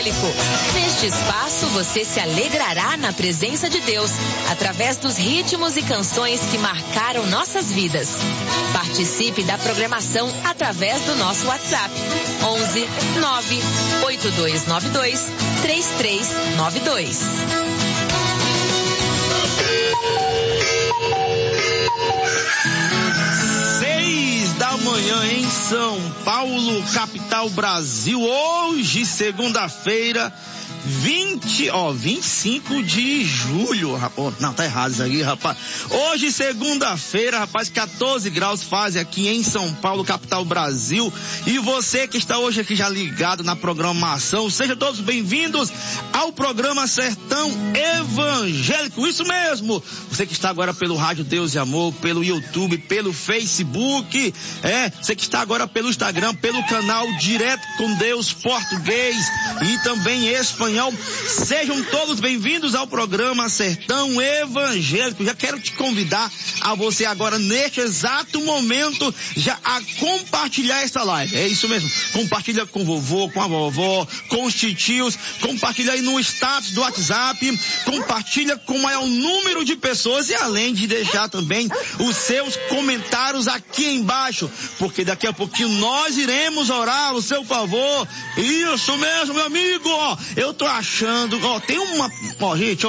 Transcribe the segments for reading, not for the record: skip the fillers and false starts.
evangélico. Neste espaço você se alegrará na presença de Deus, através dos ritmos e canções que marcaram nossas vidas. Participe da programação através do nosso WhatsApp 11 9 8292 3392. Da manhã em São Paulo, capital Brasil. Hoje, segunda-feira, 25 de julho, rapaz. Não, tá errado isso aqui, rapaz. Hoje, segunda-feira, rapaz, 14 graus faz aqui em São Paulo, capital Brasil. E você que está hoje aqui já ligado na programação, sejam todos bem-vindos ao programa Sertão Evangélico. Isso mesmo. Você que está agora pelo Rádio Deus e Amor, pelo YouTube, pelo Facebook, você que está agora pelo Instagram, pelo canal Direto com Deus Português e também espanhol. Sejam todos bem-vindos ao programa Sertão Evangélico. Já quero te convidar a você agora, neste exato momento, já a compartilhar esta live. É isso mesmo. Compartilha com o vovô, com a vovó, com os titios. Compartilha aí no status do WhatsApp. Compartilha com o maior número de pessoas e além de deixar também os seus comentários aqui embaixo, porque daqui a pouquinho nós iremos orar ao seu favor. Isso mesmo, meu amigo. Eu tô achando, tem uma, gente,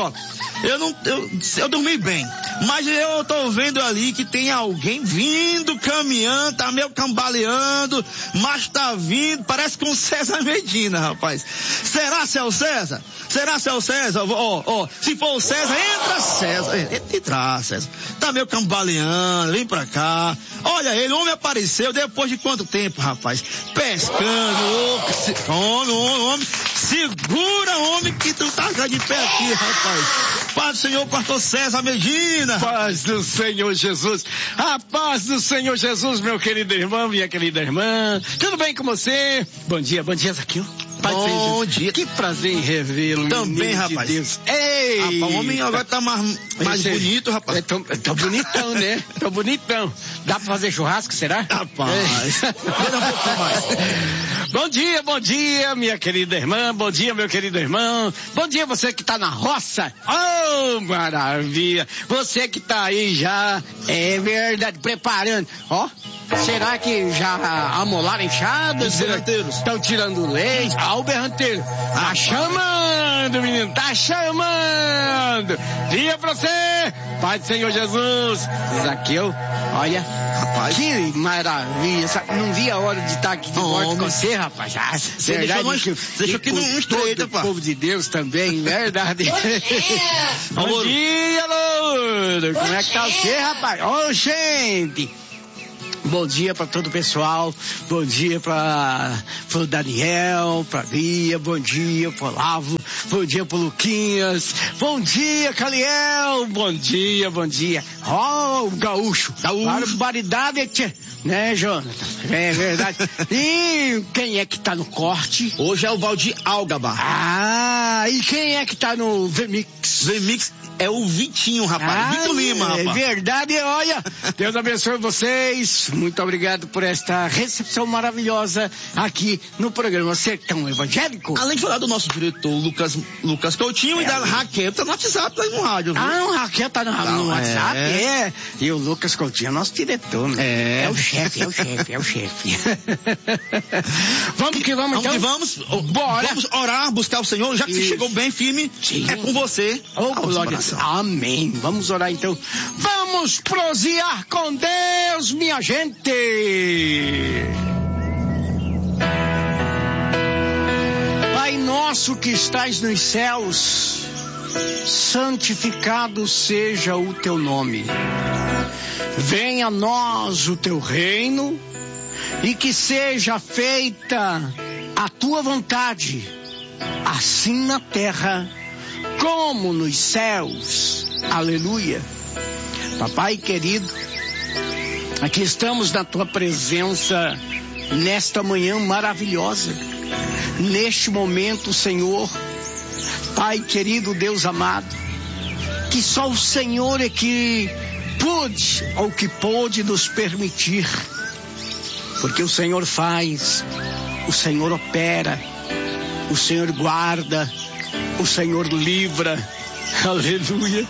eu dormi bem, mas eu tô vendo ali que tem alguém vindo, caminhando, tá meio cambaleando, mas tá vindo, parece com César Medina, rapaz. Será Céu César? Será Céu César? Se for o César, entra César, entra César. Tá meio cambaleando, vem pra cá. Olha ele, o homem apareceu depois de quanto tempo, rapaz? Pescando, homem, segura, homem, que tu tá de pé aqui, rapaz. Paz do Senhor, pastor César Medina. Paz do Senhor Jesus. A paz do Senhor Jesus, meu querido irmão, minha querida irmã. Tudo bem com você? Bom dia, Zaqueu. Bom dia. Que prazer em revê-lo. Também, rapaz. De Deus. Ei! Rapaz, o homem agora tá mais bonito, rapaz. Tô bonitão, né? Tô bonitão. Dá pra fazer churrasco, será? Rapaz. Espera um pouco mais. Bom dia, minha querida irmã. Bom dia, meu querido irmão. Bom dia, você que tá na roça. Oh, maravilha. Você que tá aí já, é verdade, preparando. Será que já amolaram enxadas? Os berranteiros. Estão tirando leite? O berranteiro. Tá chamando, menino. Tá chamando. Dia pra você. Pai do Senhor Jesus. Zaqueu, olha. Rapaz. Que maravilha. Não vi a hora de estar aqui de volta com você, rapaz. Você deixou aqui num estreito, pá. O povo de Deus também, verdade. Bom dia, Louro. Como é que tá você, rapaz? Gente. Bom dia para todo o pessoal, bom dia para o Daniel, para Bia, bom dia para o Olavo, bom dia para o Luquinhas, bom dia Caliel, bom dia. O gaúcho, barbaridade, né, Jonathan? É verdade. E quem é que tá no corte? Hoje é o Valdir Algaba. E quem é que tá no VMix? VMix é o Vitinho, rapaz. Vitor Lima, rapaz. É verdade, olha. Deus abençoe vocês. Muito obrigado por esta recepção maravilhosa aqui no programa Sertão Evangélico. Além de falar do nosso diretor Lucas Coutinho e da Raquel, tá no WhatsApp, tá no rádio, viu? O Raquel tá no WhatsApp, E o Lucas Coutinho é nosso diretor, né? É o chefe. Vamos que vamos, então? Vamos, bora. Vamos orar, buscar o Senhor, já que você chegou bem firme, é com você. Glória. Amém. Vamos orar então. Vamos prosear com Deus, minha gente. Pai nosso que estás nos céus, santificado seja o teu nome. Venha a nós o teu reino e que seja feita a tua vontade, assim na terra como nos céus. Aleluia. Papai querido, aqui estamos na tua presença nesta manhã maravilhosa, neste momento, Senhor. Pai querido, Deus amado, que só o Senhor é que pôde ou que pôde nos permitir, porque o Senhor faz, o Senhor opera, o Senhor guarda, o Senhor livra. Aleluia.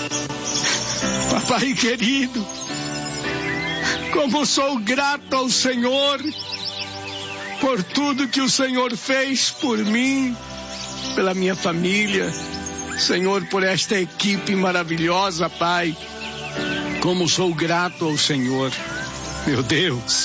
Papai querido, como sou grato ao Senhor por tudo que o Senhor fez por mim, pela minha família, Senhor, por esta equipe maravilhosa, Pai. Como sou grato ao Senhor, meu Deus.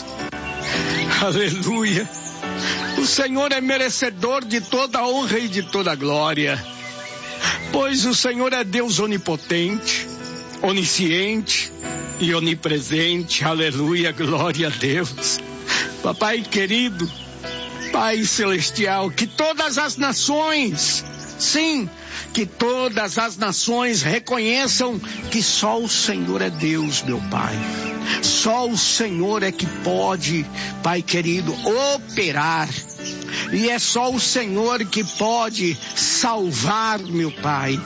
Aleluia. O Senhor é merecedor de toda a honra e de toda a glória, pois o Senhor é Deus onipotente, onisciente e onipresente. Aleluia, glória a Deus. Papai querido, Pai celestial, que todas as nações, sim, que todas as nações reconheçam que só o Senhor é Deus, meu Pai. Só o Senhor é que pode, Pai querido, operar. E é só o Senhor que pode salvar, meu Pai.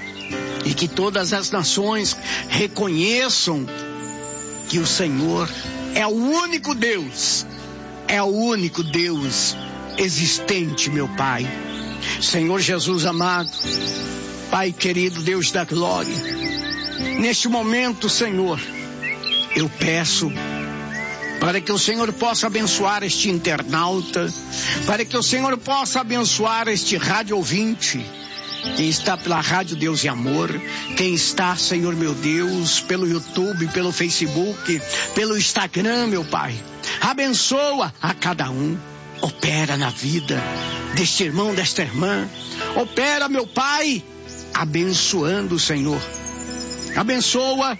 E que todas as nações reconheçam que o Senhor é o único Deus. É o único Deus existente, meu Pai. Senhor Jesus amado, Pai querido, Deus da glória, neste momento, Senhor, eu peço para que o Senhor possa abençoar este internauta, para que o Senhor possa abençoar este rádio ouvinte, quem está pela Rádio Deus e Amor, quem está, Senhor meu Deus, pelo YouTube, pelo Facebook, pelo Instagram, meu Pai. Abençoa a cada um, opera na vida deste irmão, desta irmã, opera, meu Pai, abençoando, Senhor. Abençoa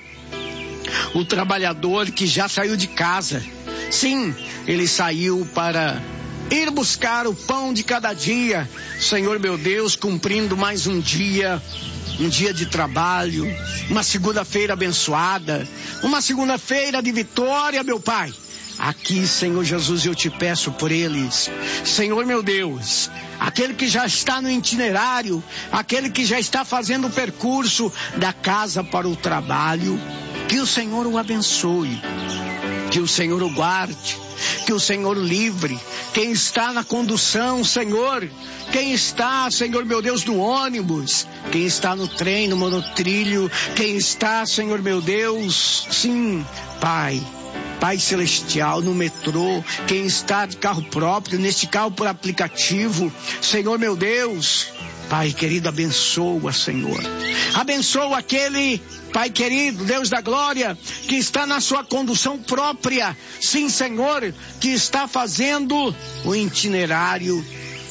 o trabalhador que já saiu de casa. Sim, ele saiu para ir buscar o pão de cada dia, Senhor meu Deus, cumprindo mais um dia de trabalho, uma segunda-feira abençoada, uma segunda-feira de vitória, meu Pai. Aqui, Senhor Jesus, eu te peço por eles, Senhor meu Deus, aquele que já está no itinerário, aquele que já está fazendo o percurso da casa para o trabalho, que o Senhor o abençoe, que o Senhor o guarde, que o Senhor o livre. Quem está na condução, Senhor, quem está, Senhor meu Deus, no ônibus, quem está no trem, no monotrilho, quem está, Senhor meu Deus, sim, Pai celestial, no metrô, quem está de carro próprio, neste carro por aplicativo, Senhor meu Deus, Pai querido, abençoa, Senhor. Abençoa aquele, Pai querido, Deus da glória, que está na sua condução própria. Sim, Senhor, que está fazendo o itinerário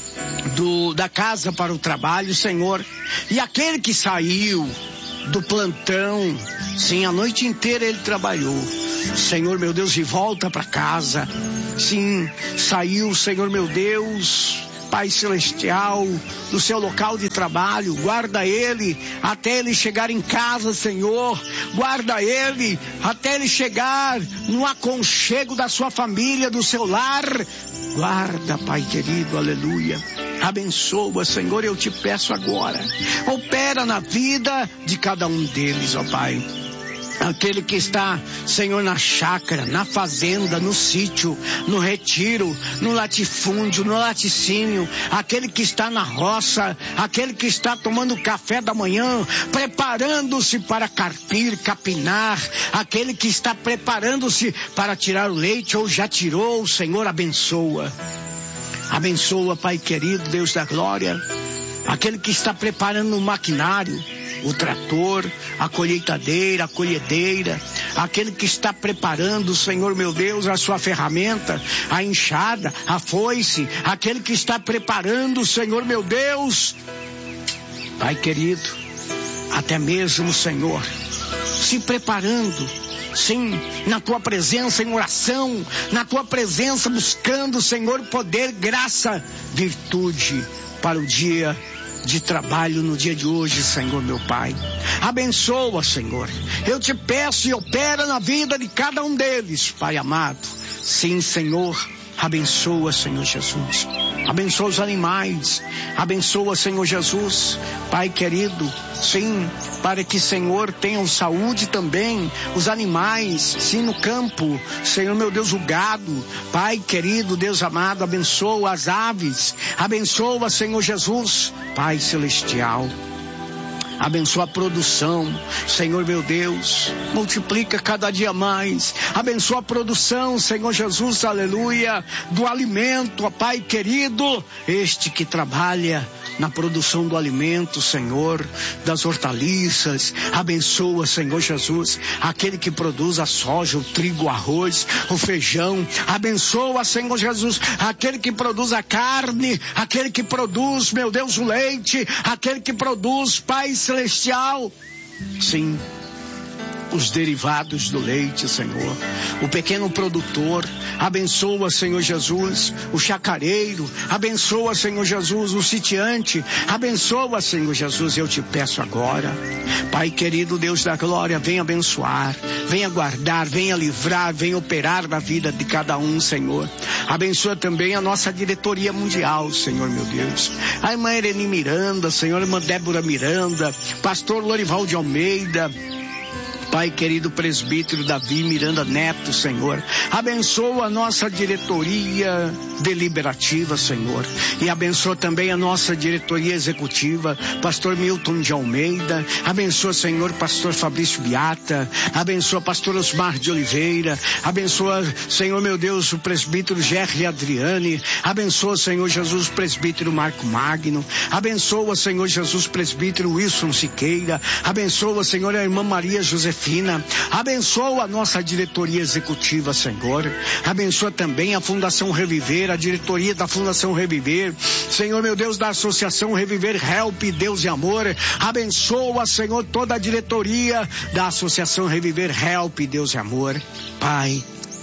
da casa para o trabalho, Senhor. E aquele que saiu do plantão, sim, a noite inteira ele trabalhou, Senhor meu Deus, e volta para casa. Sim, saiu, Senhor meu Deus, Pai celestial, do seu local de trabalho, guarda ele até ele chegar em casa, Senhor, guarda ele até ele chegar no aconchego da sua família, do seu lar, guarda, Pai querido, aleluia. Abençoa, Senhor, eu te peço agora, opera na vida de cada um deles, ó Pai. Aquele que está, Senhor, na chácara, na fazenda, no sítio, no retiro, no latifúndio, no laticínio, aquele que está na roça, aquele que está tomando café da manhã, preparando-se para carpir, capinar, aquele que está preparando-se para tirar o leite ou já tirou, Senhor, abençoa. Abençoa, Pai querido, Deus da glória, aquele que está preparando o maquinário, o trator, a colheitadeira, a colhedeira, aquele que está preparando, Senhor meu Deus, a sua ferramenta, a enxada, a foice, aquele que está preparando, Senhor meu Deus, Pai querido, até mesmo, Senhor, se preparando, sim, na tua presença em oração, na tua presença buscando, Senhor, poder, graça, virtude para o dia de trabalho no dia de hoje, Senhor meu Pai. Abençoa, Senhor. Eu te peço e opera na vida de cada um deles, Pai amado. Sim, Senhor. Abençoa, Senhor Jesus. Abençoa os animais. Abençoa, Senhor Jesus. Pai querido, sim, para que, Senhor, tenham saúde também os animais, sim, no campo. Senhor, meu Deus, o gado. Pai querido, Deus amado, abençoa as aves. Abençoa, Senhor Jesus. Pai celestial. Abençoa a produção, Senhor meu Deus, multiplica cada dia mais. Abençoa a produção, Senhor Jesus, aleluia, do alimento, ó Pai querido, este que trabalha na produção do alimento, Senhor, das hortaliças. Abençoa, Senhor Jesus, aquele que produz a soja, o trigo, o arroz, o feijão. Abençoa, Senhor Jesus, aquele que produz a carne, aquele que produz, meu Deus, o leite, aquele que produz, Pai celestial, sim, os derivados do leite, Senhor, o pequeno produtor. Abençoa, Senhor Jesus, o chacareiro. Abençoa, Senhor Jesus, o sitiante. Abençoa, Senhor Jesus, eu te peço agora, Pai querido, Deus da glória, venha abençoar, venha guardar, venha livrar, venha operar na vida de cada um, Senhor. Abençoa também a nossa diretoria mundial, Senhor meu Deus, a irmã Ereni Miranda, Senhor, a irmã Débora Miranda, pastor Lorival de Almeida, Pai querido, presbítero Davi Miranda Neto, Senhor. Abençoa a nossa diretoria deliberativa, Senhor. E abençoa também a nossa diretoria executiva, pastor Milton de Almeida. Abençoa, Senhor, pastor Fabrício Biata. Abençoa pastor Osmar de Oliveira. Abençoa, Senhor meu Deus, o presbítero Gerry Adriane. Abençoa, Senhor Jesus, o presbítero Marco Magno. Abençoa, Senhor Jesus, o presbítero Wilson Siqueira. Abençoa, Senhor, a irmã Maria Josefina. Abençoa a nossa diretoria executiva, Senhor. Abençoa também a Fundação Reviver, a diretoria da Fundação Reviver. Senhor meu Deus, da Associação Reviver Help, Deus e Amor. Abençoa, Senhor, toda a diretoria da Associação Reviver Help, Deus e Amor. Pai,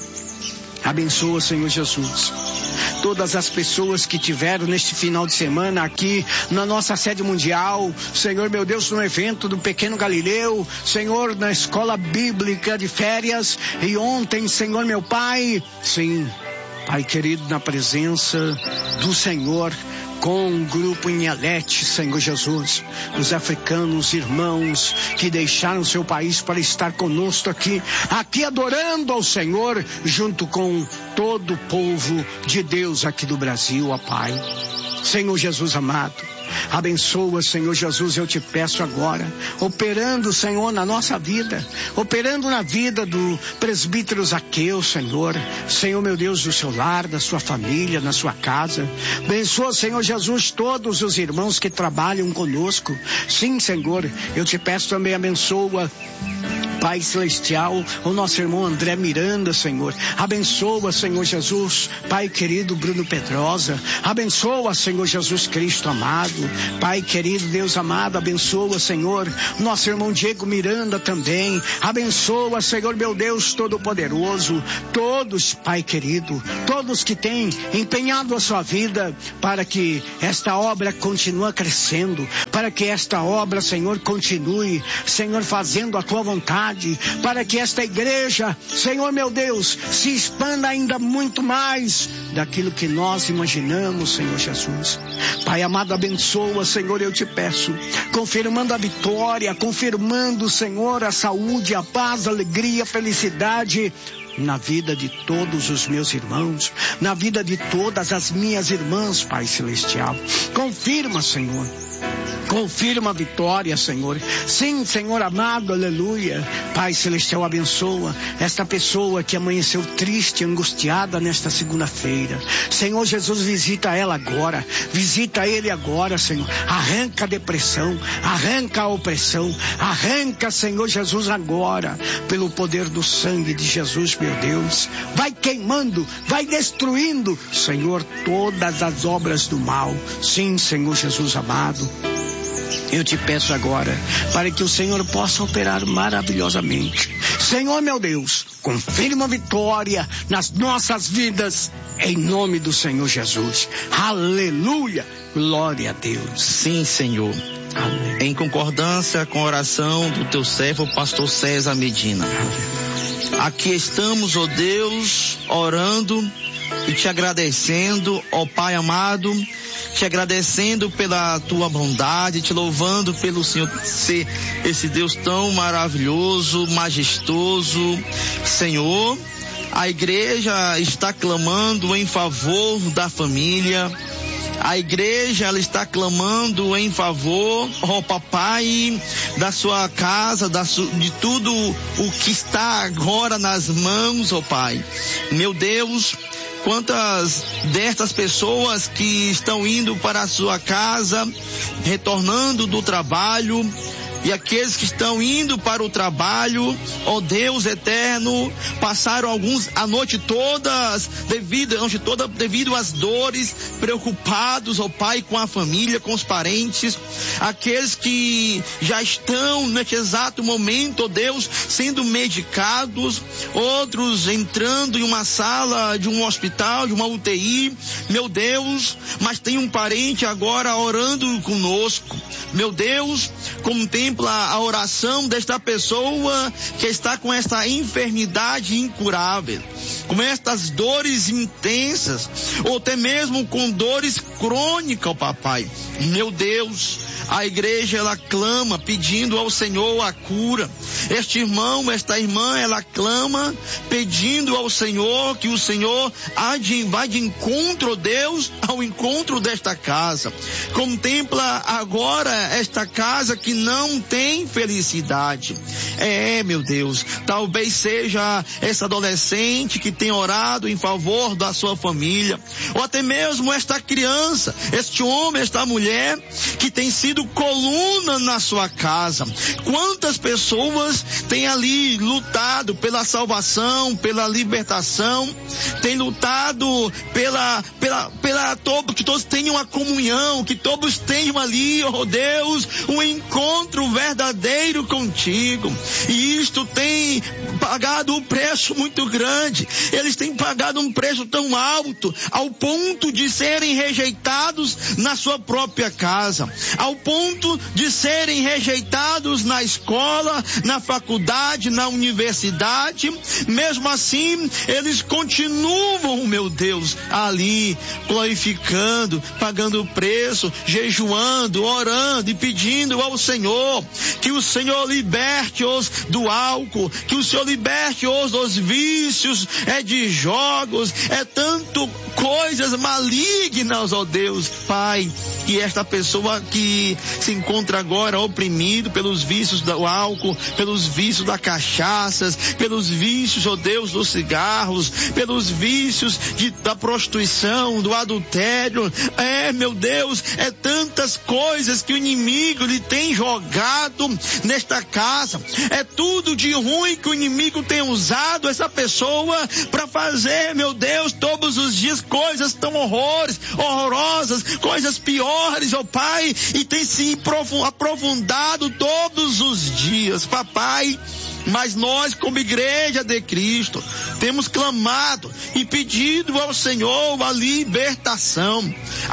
abençoa, Senhor Jesus, todas as pessoas que tiveram neste final de semana aqui na nossa sede mundial, Senhor meu Deus, no evento do Pequeno Galileu, Senhor, na escola bíblica de férias, e ontem, Senhor meu Pai, sim, Pai querido, na presença do Senhor, com o grupo Inhalete, Senhor Jesus, os africanos, irmãos que deixaram seu país para estar conosco aqui adorando ao Senhor, junto com todo o povo de Deus aqui do Brasil, ó Pai. Senhor Jesus amado, abençoa, Senhor Jesus, eu te peço agora, operando, Senhor, na nossa vida, operando na vida do presbítero Zaqueu, Senhor, Senhor meu Deus, do seu lar, da sua família, na sua casa. Abençoa, Senhor Jesus, todos os irmãos que trabalham conosco. Sim, Senhor, eu te peço também, abençoa, Pai celestial, o nosso irmão André Miranda, Senhor. Abençoa, Senhor Jesus, Pai querido, Bruno Pedrosa. Abençoa, Senhor Jesus Cristo amado. Pai querido, Deus amado, abençoa, Senhor, nosso irmão Diego Miranda também. Abençoa, Senhor meu Deus Todo-Poderoso, todos, Pai querido, todos que têm empenhado a sua vida para que esta obra continue crescendo, para que esta obra, Senhor, continue, Senhor, fazendo a tua vontade, para que esta igreja, Senhor meu Deus, se expanda ainda muito mais daquilo que nós imaginamos, Senhor Jesus. Pai amado, abençoa, Senhor, eu te peço, confirmando a vitória, confirmando, Senhor, a saúde, a paz, a alegria, a felicidade na vida de todos os meus irmãos, na vida de todas as minhas irmãs, Pai celestial. Confirma, Senhor. Confirma a vitória, Senhor. Sim, Senhor amado, aleluia. Pai celestial, abençoa esta pessoa que amanheceu triste, angustiada nesta segunda-feira. Senhor Jesus, visita ela agora. Visita ele agora, Senhor. Arranca a depressão, arranca a opressão, arranca, Senhor Jesus, agora, pelo poder do sangue de Jesus, meu Deus. Vai queimando, vai destruindo, Senhor, todas as obras do mal. Sim, Senhor Jesus amado. Eu te peço agora, para que o Senhor possa operar maravilhosamente. Senhor meu Deus, confirma a vitória nas nossas vidas, em nome do Senhor Jesus. Aleluia, glória a Deus. Sim, Senhor. Amém. Em concordância com a oração do teu servo, pastor César Medina. Aqui estamos, ó Deus, orando e te agradecendo, ó Pai amado, te agradecendo pela tua bondade, te louvando pelo Senhor ser esse Deus tão maravilhoso, majestoso. Senhor, a igreja está clamando em favor da família. A igreja, ela está clamando em favor, ó papai, da sua casa, de tudo o que está agora nas mãos, ó Pai. Meu Deus, quantas destas pessoas que estão indo para a sua casa, retornando do trabalho, e aqueles que estão indo para o trabalho, ó Deus eterno, passaram alguns a noite toda devido às dores, preocupados, ó Pai, com a família, com os parentes, aqueles que já estão neste exato momento, ó Deus, sendo medicados, outros entrando em uma sala de um hospital, de uma UTI, meu Deus, mas tem um parente agora orando conosco, meu Deus, contempla a oração desta pessoa que está com esta enfermidade incurável, com estas dores intensas, ou até mesmo com dores crônicas, ó papai. Meu Deus, a igreja, ela clama pedindo ao Senhor a cura. Este irmão, esta irmã, ela clama pedindo ao Senhor que o Senhor vá de encontro, Deus, ao encontro desta casa. Contempla agora esta casa que não tem felicidade. Meu Deus, talvez seja essa adolescente que tem orado em favor da sua família, ou até mesmo esta criança, este homem, esta mulher que tem sido coluna na sua casa. Quantas pessoas têm ali lutado pela salvação, pela libertação, têm lutado que todos tenham a comunhão, que todos tenham ali, oh Deus, um encontro verdadeiro contigo. E isto tem pagado um preço muito grande. Eles têm pagado um preço tão alto, ao ponto de serem rejeitados na sua própria casa, ao ponto de serem rejeitados na escola, na faculdade, na universidade. Mesmo assim, eles continuam, meu Deus, ali glorificando, pagando o preço, jejuando, orando e pedindo ao Senhor que o Senhor liberte-os do álcool, que o Senhor liberte-os dos vícios, de jogos, tanto coisas malignas, ó Deus, Pai, que esta pessoa que se encontra agora oprimido pelos vícios do álcool, pelos vícios da cachaça, pelos vícios, ó Deus, dos cigarros, pelos vícios da prostituição, do adultério, meu Deus, tantas coisas que o inimigo lhe tem jogado nesta casa, tudo de ruim que o inimigo tem usado essa pessoa para fazer, meu Deus, todos os dias coisas tão horrorosas, coisas piores, ó Pai, e tem se aprofundado todos os dias, papai. Mas nós, como igreja de Cristo, temos clamado e pedido ao Senhor a libertação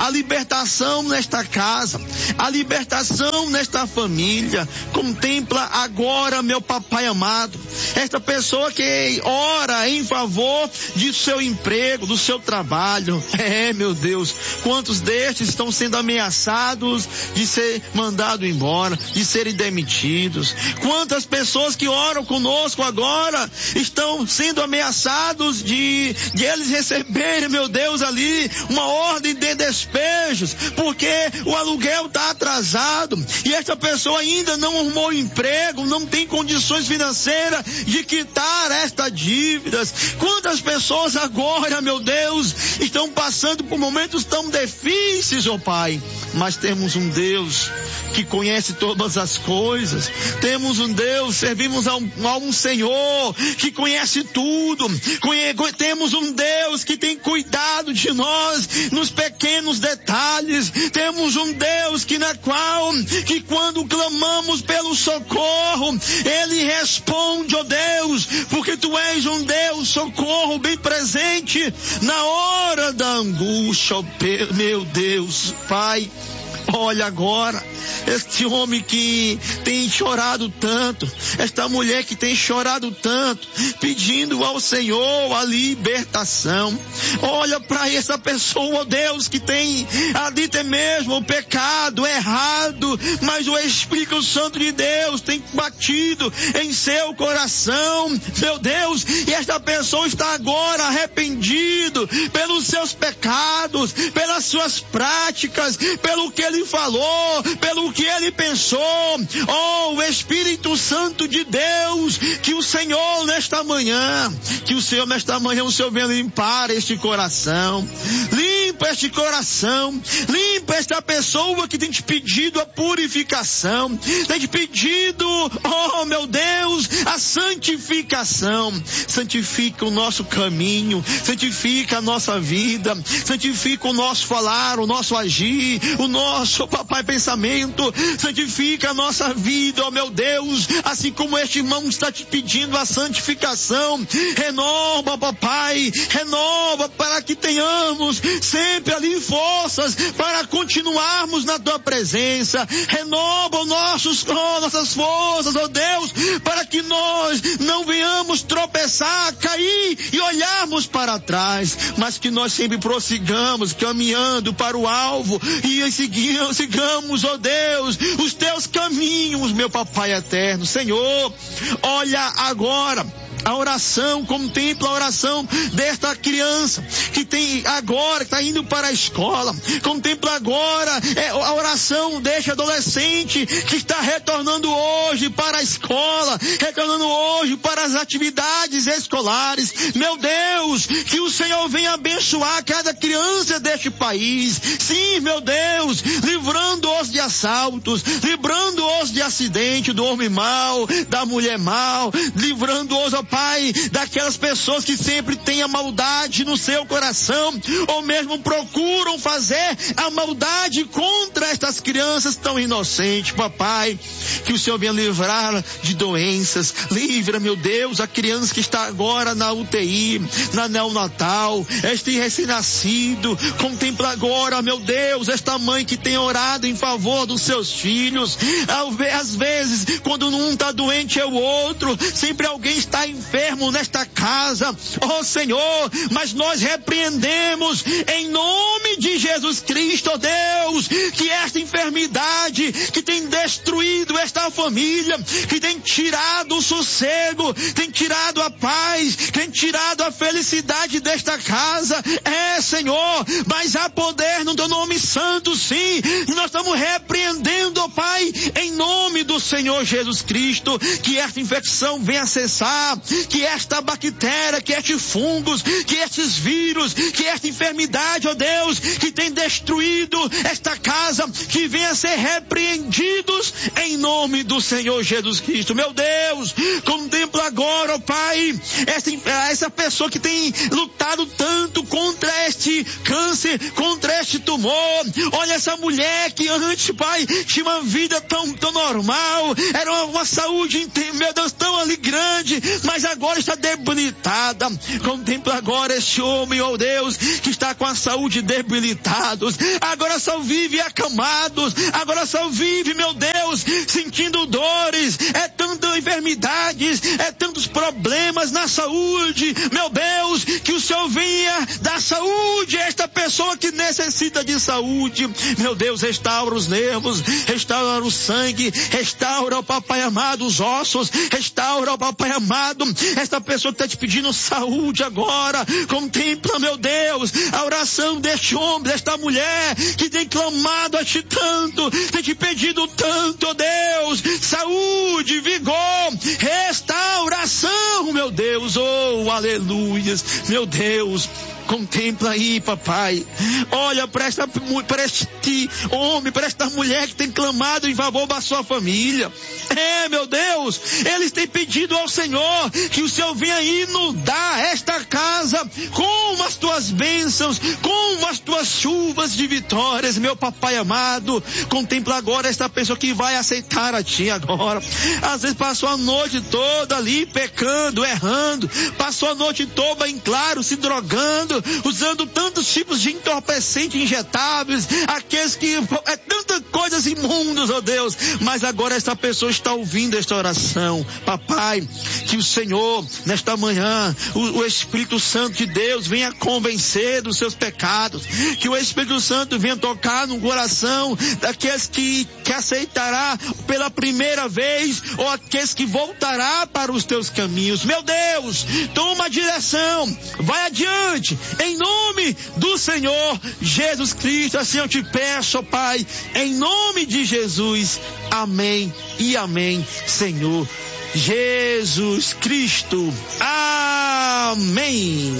nesta casa, a libertação nesta família. Contempla agora, meu papai amado, esta pessoa que ora em favor de seu emprego, do seu trabalho. Meu Deus, quantos destes estão sendo ameaçados de ser mandado embora, de serem demitidos? Quantas pessoas que oram conosco agora estão sendo ameaçados de eles receberem, meu Deus, ali uma ordem de despejos, porque o aluguel está atrasado e esta pessoa ainda não arrumou emprego, não tem condições financeiras de quitar estas dívidas. Quantas pessoas agora, meu Deus, estão passando por momentos tão difíceis, ó Pai, mas temos um Deus que conhece todas as coisas, temos um Deus, servimos a um Senhor que conhece tudo, temos um Deus que tem cuidado de nós nos pequenos detalhes, temos um Deus que quando clamamos pelo socorro, Ele responde, ó Deus, porque Tu és um Deus socorro bem presente na hora da angústia, ó meu Deus, Pai. Olha agora, este homem que tem chorado tanto, esta mulher que tem chorado tanto, pedindo ao Senhor a libertação. Olha para essa pessoa, ó Deus, que tem ali até mesmo o pecado errado, mas o Espírito Santo de Deus tem batido em seu coração, meu Deus, e esta pessoa está agora arrependido pelos seus pecados, pelas suas práticas, pelo que ele falou, pelo que ele pensou. Oh, o Espírito Santo de Deus, que o Senhor nesta manhã, o Senhor venha limpar este coração, limpa este coração, limpa esta pessoa que tem te pedido a purificação, tem te pedido, oh meu Deus, a santificação. Santifica o nosso caminho, santifica a nossa vida, santifica o nosso falar, o nosso agir, o nosso, papai, pensamento, santifica a nossa vida, ó meu Deus, assim como este irmão está te pedindo a santificação. Renova, papai, renova para que tenhamos sempre ali forças para continuarmos na tua presença. Renova nossas forças, ó Deus, para que nós não venhamos tropeçar, cair e olharmos para trás, mas que nós sempre prossigamos caminhando para o alvo e sigamos, ó Deus, os teus caminhos, meu papai eterno. Senhor, olha agora a oração, contempla a oração desta criança que tem agora, que está indo para a escola. Contempla agora a oração deste adolescente que está retornando hoje para a escola, retornando hoje para as atividades escolares. Meu Deus, que o Senhor venha abençoar cada criança deste país. Sim, meu Deus, livrando-os de assaltos, livrando-os de acidente, do homem mau, da mulher mau, livrando-os, ó Pai, daquelas pessoas que sempre têm a maldade no seu coração, ou mesmo procuram fazer a maldade contra estas crianças tão inocentes, papai. Que o Senhor venha livrar de doenças. Livra, meu Deus, a criança que está agora na UTI, na neonatal, este recém-nascido. Contempla agora, meu Deus, esta mãe que tem orado em favor dos seus filhos. Às vezes, quando um está doente é o outro, sempre alguém está enfermo nesta casa, oh Senhor, mas nós repreendemos em nome de Jesus Cristo, oh Deus, que esta enfermidade que tem destruído esta família, que tem tirado o sossego, tem tirado a paz, tem tirado a felicidade desta casa, Senhor, mas há poder no teu nome santo, sim, e nós estamos repreendendo, oh Pai, em nome do Senhor Jesus Cristo, que esta infecção venha cessar, que esta bactéria, que estes fungos, que estes vírus, que esta enfermidade, ó Deus, que tem destruído esta casa, que venha ser repreendidos em nome do Senhor Jesus Cristo. Meu Deus, contempla agora, ó Pai, essa pessoa que tem lutado tanto contra este câncer, contra este tumor. Olha essa mulher que antes, Pai, tinha uma vida tão normal, era uma saúde, meu Deus, tão ali grande, mas agora está debilitada. Contempla agora este homem, ó Deus, que está com a saúde debilitados, agora só vive acamados, agora só vive, meu Deus, sentindo dores, tantas enfermidades, tantos problemas na saúde. Meu Deus, que o Senhor venha dar saúde a esta pessoa que necessita de saúde. Meu Deus, restaura os nervos, restaura o sangue, restaura, ó Papai amado, os ossos, restaura, ó Papai amado, esta pessoa que está te pedindo saúde agora. Contempla, meu Deus, a oração deste homem, desta mulher que tem clamado a ti tanto, tem te pedido tanto, ó Deus, saúde, vigor, restauração, meu Deus, oh, aleluias, meu Deus. Contempla aí, papai. Olha para este homem, para esta mulher que tem clamado em favor da sua família. Meu Deus, eles têm pedido ao Senhor que o Senhor venha inundar esta casa com as tuas bênçãos, com as tuas chuvas de vitórias, meu papai amado. Contempla agora esta pessoa que vai aceitar a ti agora. Às vezes passou a noite toda ali pecando, errando, passou a noite toda em claro, se drogando, usando tantos tipos de entorpecentes injetáveis, aqueles que tantas coisas imundas, ó Deus, mas agora essa pessoa está ouvindo esta oração. Papai, que o Senhor, nesta manhã, o Espírito Santo de Deus venha convencer dos seus pecados, que o Espírito Santo venha tocar no coração daqueles que aceitará pela primeira vez, ou aqueles que voltará para os teus caminhos. Meu Deus, toma a direção, vai adiante, em nome do Senhor Jesus Cristo. Assim eu te peço, ó Pai, em nome de Jesus. Amém e amém, Senhor Jesus Cristo. Amém.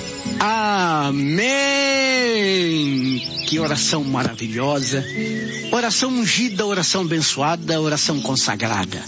Amém. Que oração maravilhosa. Oração ungida, oração abençoada, oração consagrada.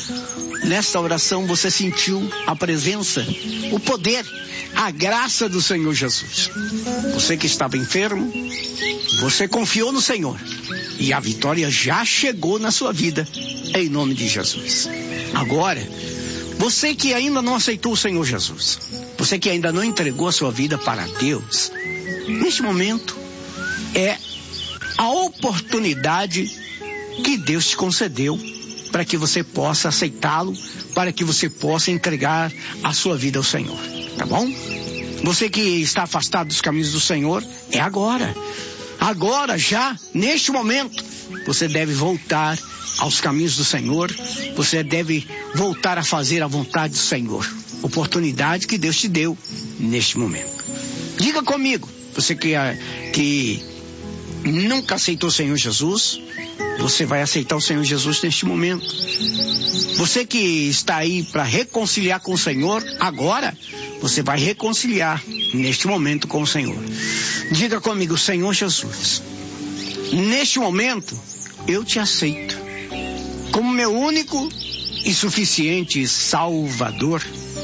Nesta oração você sentiu a presença, o poder, a graça do Senhor Jesus. Você que estava enfermo, você confiou no Senhor e a vitória já chegou na sua vida, em nome de Jesus. Agora, você que ainda não aceitou o Senhor Jesus, você que ainda não entregou a sua vida para Deus, neste momento é a oportunidade que Deus te concedeu para que você possa aceitá-lo, para que você possa entregar a sua vida ao Senhor, tá bom? Você que está afastado dos caminhos do Senhor, é agora. Agora, já, neste momento, você deve voltar aos caminhos do Senhor, você deve voltar a fazer a vontade do Senhor. Oportunidade que Deus te deu neste momento. Diga comigo, você que nunca aceitou o Senhor Jesus, você vai aceitar o Senhor Jesus neste momento. Você que está aí para reconciliar com o Senhor, agora você vai reconciliar neste momento com o Senhor. Diga comigo, Senhor Jesus, neste momento eu te aceito como meu único e suficiente Salvador.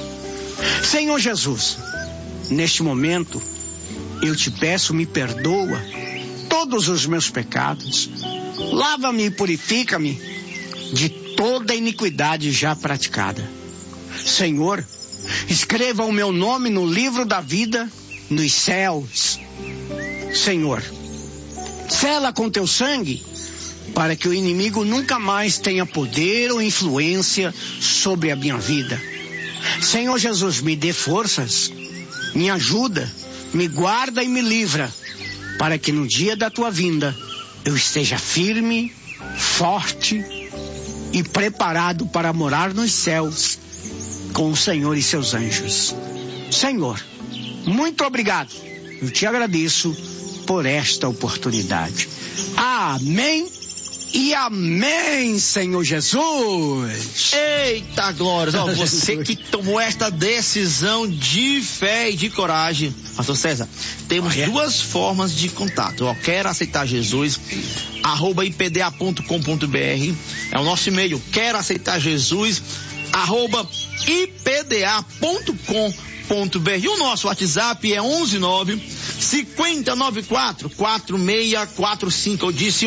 Senhor Jesus, neste momento eu te peço, me perdoa todos os meus pecados. Lava-me e purifica-me de toda iniquidade já praticada. Senhor, escreva o meu nome no livro da vida nos céus. Senhor, sela com teu sangue para que o inimigo nunca mais tenha poder ou influência sobre a minha vida. Senhor Jesus, me dê forças, me ajuda, me guarda e me livra, para que no dia da tua vinda eu esteja firme, forte e preparado para morar nos céus com o Senhor e seus anjos. Senhor, muito obrigado. Eu te agradeço por esta oportunidade. Amém e amém, Senhor Jesus. Eita glória, ó, você que tomou esta decisão de fé e de coragem. Pastor César, temos duas formas de contato. Ó, quer aceitar Jesus, @ipda.com.br é o nosso e-mail. Quer aceitar Jesus, @ipda.com.br. E o nosso WhatsApp é 119-5094-4645. Eu disse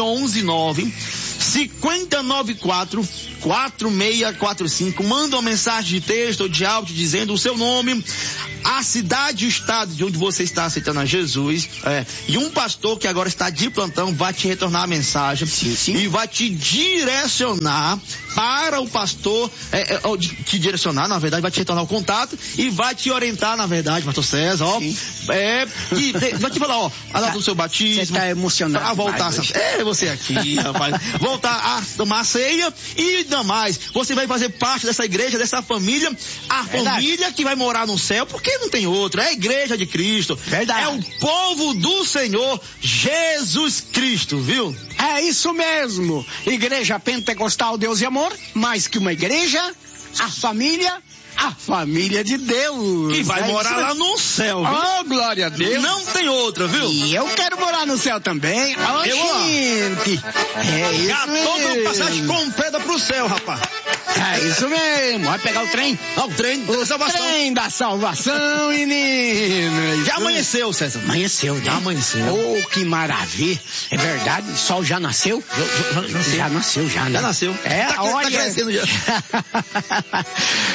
119-5094-4645. Manda uma mensagem de texto ou de áudio dizendo o seu nome, a cidade e o estado de onde você está aceitando a Jesus. E um pastor que agora está de plantão vai te retornar a mensagem. Sim. E vai te direcionar para o pastor, te direcionar, na verdade, vai te retornar o contato e vai te orientar, na verdade, pastor César, ó. E vai te falar, ó, a data do seu batismo. Você tá emocionado. Pra voltar, você aqui, rapaz. Voltar a tomar a ceia e ainda mais. Você vai fazer parte dessa igreja, dessa família, família que vai morar no céu, porque não tem outra. É a igreja de Cristo. Verdade. É o povo do Senhor Jesus Cristo, viu? É isso mesmo. Igreja Pentecostal Deus e Amor, mais que uma igreja, a família de Deus. Que vai morar lá no céu, viu? Oh, glória a Deus. Não tem outra, viu? E eu quero morar no céu também. Oh, gente. É isso já mesmo. toda passagem completa pro céu, rapaz. É isso mesmo. Vai pegar o trem. O trem da salvação. Trem da salvação, menino. Já amanheceu, César. Amanheceu, né? Já amanheceu. Oh, que maravilha. É verdade, o sol já nasceu? Já nasceu, já, né? Já nasceu. Olha. Tá crescendo já. É isso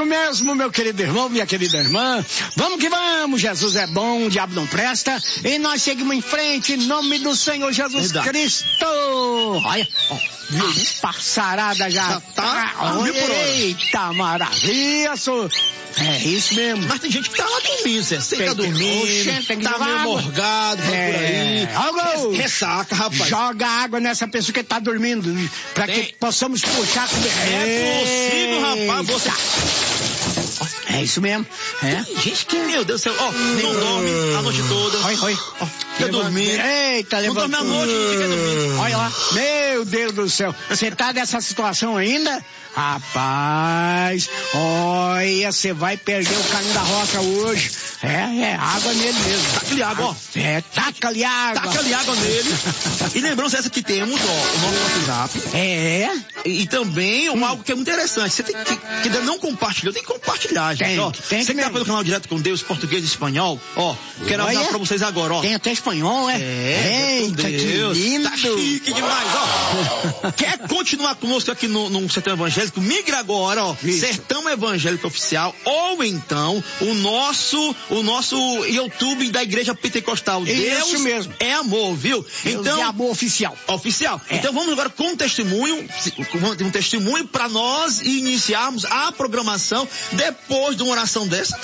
mesmo, meu querido irmão, minha querida irmã. Vamos que vamos, Jesus é bom, o diabo não presta. E nós seguimos em frente, em nome do Senhor Jesus Cristo. Olha, viu? Passarada já tá. Eita, maravilha, senhor. É isso mesmo. Mas tem gente que tá lá dormindo, você tá dormindo, tem que tá meio morgado, por aí. Ressaca, rapaz. Joga água nessa pessoa que tá dormindo, pra que possamos puxar com possível, rapaz, você... É isso mesmo. É. Gente, que meu Deus do céu. Não dorme a noite toda. Fica dormindo. Eita, levantou. Não dorme a noite, fica dormindo. Olha lá. Meu Deus do céu. Você tá nessa situação ainda? Rapaz, olha, você vai perder o caminho da roça hoje. É água nele mesmo. Taca-lhe água, ó. Taca-lhe água. Taca-lhe água nele. E lembrando essa que temos, o nosso WhatsApp. E também algo que é muito interessante. Você tem que ainda não compartilhou, tem que compartilhar, gente. Você que tá pelo canal Direto com Deus, português e espanhol, quero avisar pra vocês agora, ó. Tem até espanhol, Eita, que lindo. Tá chique demais, Quer continuar conosco aqui no Sertão Evangélico? Migra agora, Sertão Evangélico Oficial, ou então o nosso YouTube da Igreja Pentecostal. Deus Isso mesmo. É amor, viu? Deus é amor oficial. Então vamos agora com um testemunho para nós iniciarmos a programação depois de uma oração dessa.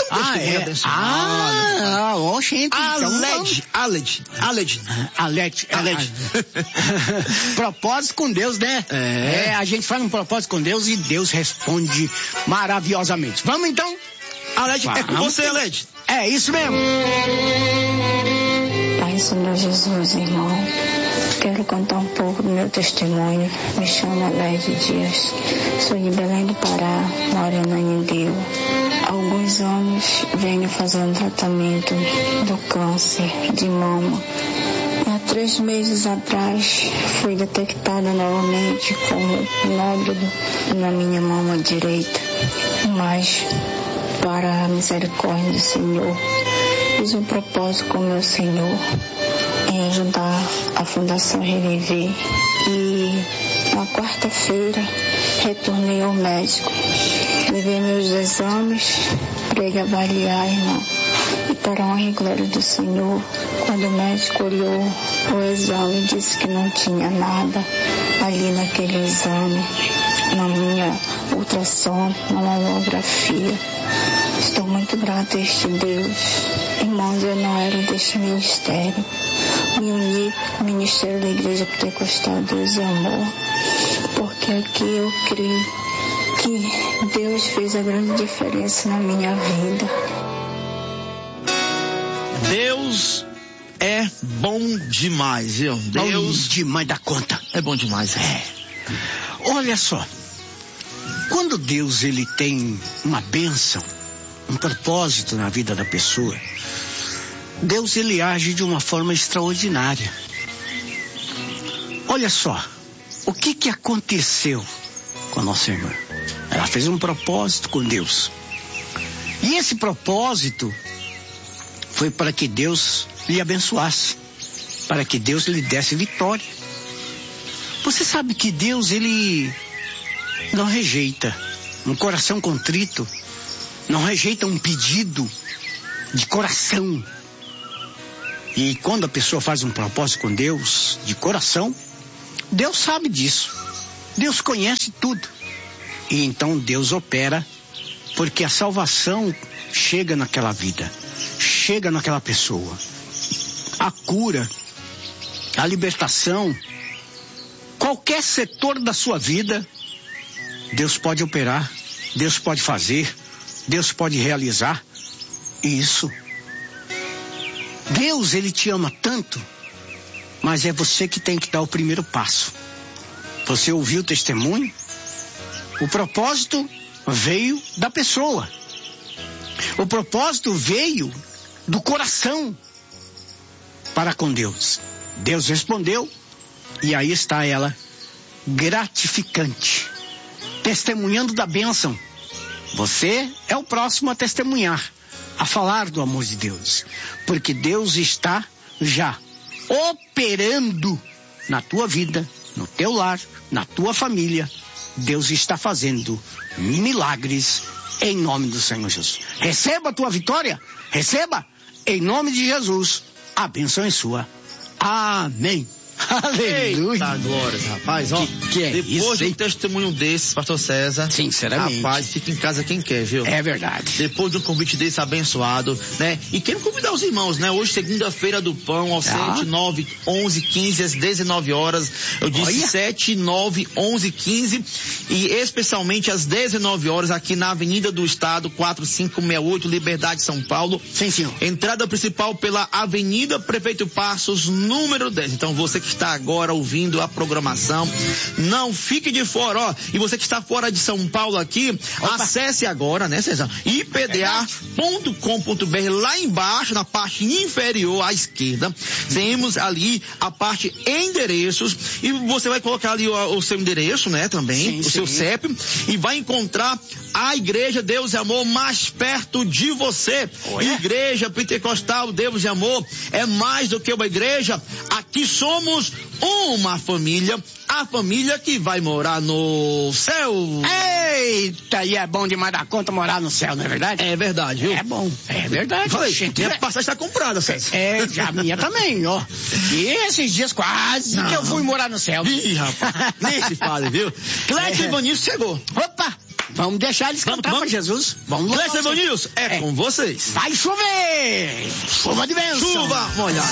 Aled. Propósito com Deus, né? A gente faz um propósito com Deus e Deus responde maravilhosamente. Vamos então? Aled, é com você, Aled. É isso mesmo. Pai, Senhor Jesus, irmão, quero contar um pouco do meu testemunho. Me chamo Aled Dias, sou de Belém do Pará, moro em Ananindeu. Há alguns anos venho fazendo tratamento do câncer de mama. Há 3 meses atrás fui detectada novamente como nódulo na minha mama direita, mas para a misericórdia do Senhor, fiz um propósito com meu Senhor em ajudar a Fundação Reviver e na quarta-feira retornei ao médico, levei meus exames para ele avaliar, irmão. E para a honra e glória do Senhor, quando o médico olhou o exame e disse que não tinha nada ali naquele exame, na minha ultrassom, na mamografia. Estou muito grata a este Deus. Irmãos, eu não era deste ministério. Me uni ao ministério da Igreja Pentecostal Deus é Amor, porque aqui eu creio que Deus fez a grande diferença na minha vida. Deus é bom demais, viu? Deus demais da conta. É bom demais, Olha só, quando Deus ele tem uma bênção, um propósito na vida da pessoa, Deus ele age de uma forma extraordinária. Olha só, o que aconteceu com a nossa irmã? Ela fez um propósito com Deus. E esse propósito foi para que Deus lhe abençoasse, para que Deus lhe desse vitória. Você sabe que Deus, ele não rejeita um coração contrito, não rejeita um pedido de coração. E quando a pessoa faz um propósito com Deus, de coração, Deus sabe disso. Deus conhece tudo. E então Deus opera, porque a salvação chega naquela vida, chega naquela pessoa. A cura, a libertação, qualquer setor da sua vida, Deus pode operar, Deus pode fazer, Deus pode realizar isso. Deus, ele te ama tanto, mas é você que tem que dar o primeiro passo. Você ouviu o testemunho? O propósito veio da pessoa. O propósito veio do coração para com Deus. Deus respondeu e aí está ela, gratificante, testemunhando da bênção. Você é o próximo a testemunhar, a falar do amor de Deus, porque Deus está já operando na tua vida, no teu lar, na tua família, Deus está fazendo milagres em nome do Senhor Jesus. Receba a tua vitória, receba em nome de Jesus. A bênção é sua. Amém. Aleluia. Eita glória, rapaz, ó. Que é depois isso, de um testemunho desse, pastor César. Sinceramente. Rapaz, fica em casa quem quer, viu? É verdade. Depois de um convite desse abençoado, né? E quero convidar os irmãos, né? Hoje, segunda-feira do pão, ao 7, 9, 11, 15, às 19 horas. Eu disse 7, 9, 11, 15 e especialmente às 19 horas aqui na Avenida do Estado, 4568, Liberdade, São Paulo. Sim, senhor. Entrada principal pela Avenida Prefeito Passos, número 10. Então, você que está agora ouvindo a programação, não fique de fora, ó. E você que está fora de São Paulo aqui, acesse agora, né, César? ipda.com.br. Lá embaixo, na parte inferior à esquerda, temos ali a parte endereços e você vai colocar ali o seu endereço, né, também, seu CEP, e vai encontrar a Igreja Deus e Amor mais perto de você. Igreja Pentecostal Deus e Amor é mais do que uma igreja. Aqui somos uma família, a família que vai morar no céu. Eita, e é bom demais da conta morar no céu, não é verdade? É verdade, viu? É bom, é verdade. Falei, minha passagem está comprada, César. Já a minha também, ó. E esses dias quase que eu fui morar no céu. Ih, rapaz, nem se fale, viu? Clécio Ivanilson chegou. Opa, vamos deixar eles cantar pra Jesus. Vamos lá. Clécio Ivanilson, é com vocês. Vai chover! Chuva de bênção! Chuva molhada.